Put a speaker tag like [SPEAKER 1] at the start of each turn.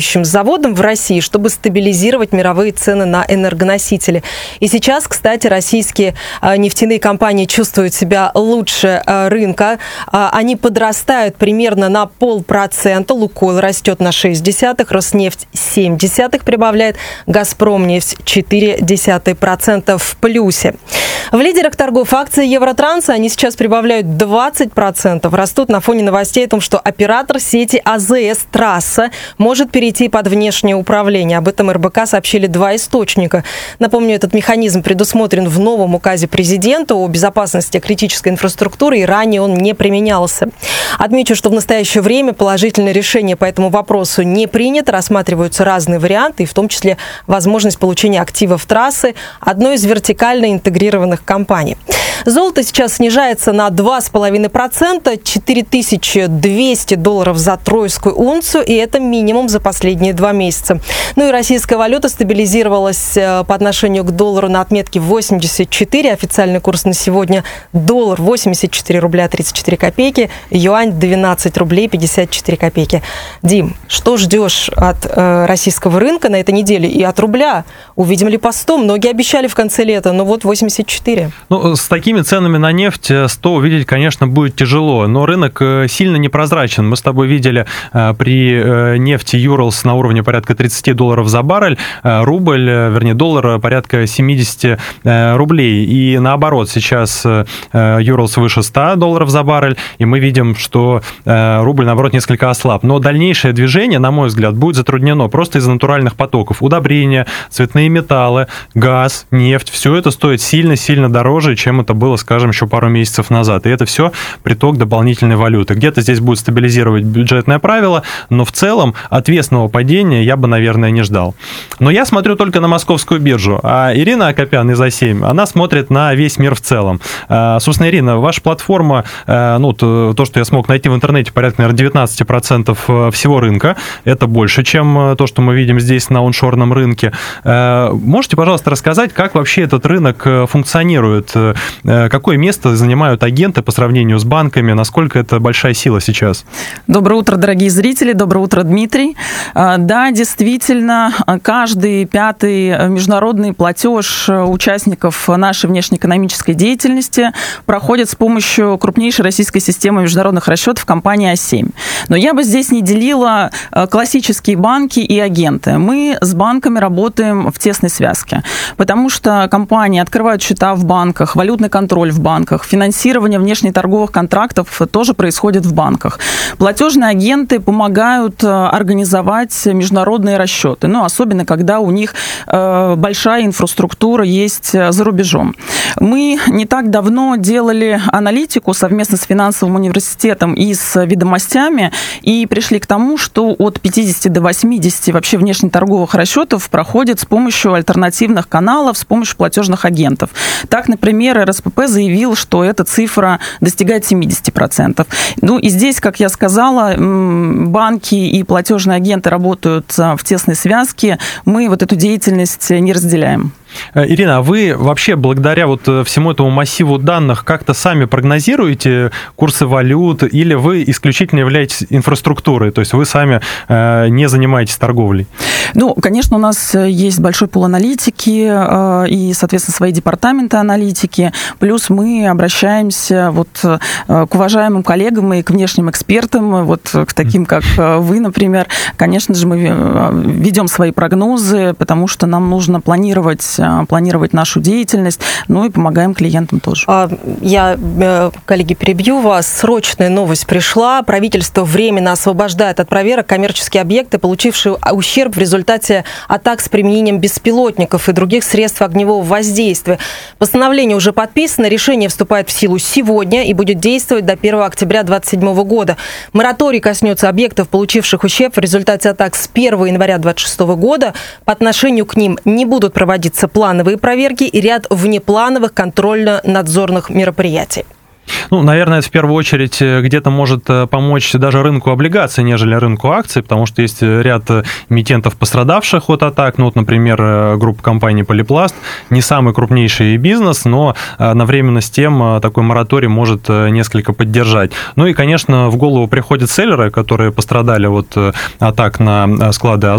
[SPEAKER 1] управляющим заводом в России, чтобы стабилизировать мировые цены на энергоносители. И сейчас, кстати, российские нефтяные компании чувствуют себя лучше рынка. Они подрастают примерно на 0,5%. «Лукойл» растет на 0,6%, «Роснефть» 0,7% прибавляет, «Газпромнефть» 0,4% в плюсе. В лидерах торгов акции Евротранса они сейчас прибавляют 20%. Растут на фоне новостей о том, что оператор сети АЗС «Трасса» может перейти под внешнее управление. Об этом РБК сообщили два источника. Напомню, этот механизм предусмотрен в новом указе президента о безопасности критической инфраструктуры, и ранее он не применялся. Отмечу, что в настоящее время положительное решение по этому вопросу не принято. Рассматриваются разные варианты, и в том числе возможность получения активов трассы одной из вертикально интегрированных компаний. Золото сейчас снижается на 2,5%, $4200 за тройскую унцию, и это минимум за последние 2 месяца. Ну и российская валюта стабилизировалась по отношению к доллару на отметке 84. Официальный курс на сегодня: доллар 84 рубля 34 копейки, юань 12 рублей 54 копейки. Дим, что ждешь от российского рынка на этой неделе и от рубля? Увидим ли по 100? Многие обещали в конце лета, но вот 84.
[SPEAKER 2] Ну, с такими ценами на нефть 100 увидеть, конечно, будет тяжело, но рынок сильно непрозрачен. Мы с тобой видели при нефти Уралс на уровне порядка $30 за баррель, рубль, вернее, доллар порядка 70 рублей. И наоборот, сейчас Уралс выше $100 за баррель, и мы видим, что рубль, наоборот, несколько ослаб. Но дальнейшее движение, на мой взгляд, будет затруднено просто из-за натуральных потоков. Удобрения, цветные металлы, газ, нефть, все это стоит сильно-сильно дороже, чем это было, скажем, еще пару месяцев назад. И это все приток дополнительной валюты. Где-то здесь будет стабилизировать бюджетное правило, но в целом отвесного падения я бы, наверное, не ждал. Но я смотрю только на московскую биржу, а Ирина Акопян из А7, она смотрит на весь мир в целом. Собственно, Ирина, ваша платформа, ну, то, что я смог найти в интернете, порядка, наверное, 19% всего рынка. Это больше, чем то, что мы видим здесь на оншорном рынке. Можете, пожалуйста, рассказать, как вообще этот рынок функционирует? Какое место занимают агенты по сравнению с банками? Насколько это большая сила сейчас?
[SPEAKER 3] Доброе утро, дорогие зрители. Доброе утро, Дмитрий. Да, действительно, каждый 5-й международный платеж участников нашей внешнеэкономической деятельности проходит с помощью крупнейшей российской системы международных расчетов компании А7. Но я бы здесь не делила классические банки и агенты. Мы с банками работаем в тесной связке, потому что компании открывают счета в банках, валютный контроль в банках, финансирование внешнеторговых контрактов тоже происходит в банках. Платежные агенты помогают организовать международные расчеты, ну, особенно когда у них большая инфраструктура есть за рубежом. Мы не так давно делали аналитику совместно с финансовым университетом и с ведомостями и пришли к тому, что от 50 до 80 вообще внешнеторговых расчетов проходит с помощью альтернативных каналов, с помощью платежных агентов. Так, например, РСПП заявил, что эта цифра достигает 70%. Ну и здесь, как я сказала, банки и платежные агенты работают в тесной связке. Мы вот эту деятельность не разделяем.
[SPEAKER 2] Ирина, а вы вообще благодаря вот всему этому массиву данных как-то сами прогнозируете курсы валют или вы исключительно являетесь инфраструктурой, то есть вы сами не занимаетесь торговлей?
[SPEAKER 3] Ну, конечно, у нас есть большой пул аналитики и, соответственно, свои департаменты аналитики, плюс мы обращаемся вот к уважаемым коллегам и к внешним экспертам, вот к таким, как вы, например. Конечно же, мы ведем свои прогнозы, потому что нам нужно планировать нашу деятельность, ну и помогаем клиентам тоже.
[SPEAKER 1] Я, коллеги, перебью вас. Срочная новость пришла. Правительство временно освобождает от проверок коммерческие объекты, получившие ущерб в результате атак с применением беспилотников и других средств огневого воздействия. Постановление уже подписано, решение вступает в силу сегодня и будет действовать до 1 октября 2027 года. Мораторий коснется объектов, получивших ущерб в результате атак с 1 января 2026 года. По отношению к ним не будут проводиться плановые проверки и ряд внеплановых контрольно-надзорных мероприятий.
[SPEAKER 2] Ну, наверное, это в первую очередь где-то может помочь даже рынку облигаций, нежели рынку акций, потому что есть ряд эмитентов, пострадавших от атак. Ну, вот, например, группа компаний «Полипласт», не самый крупнейший бизнес, но одновременно с тем такой мораторий может несколько поддержать. Ну и, конечно, в голову приходят селлеры, которые пострадали от атак на склады